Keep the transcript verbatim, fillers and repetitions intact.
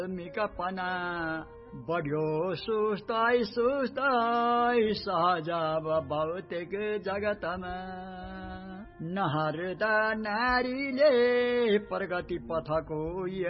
मिकपना बढ्यो सुस्ताइ सुस्ताइ सहज भौतिक जगतमा नहर्दा नारीले प्रगति पथको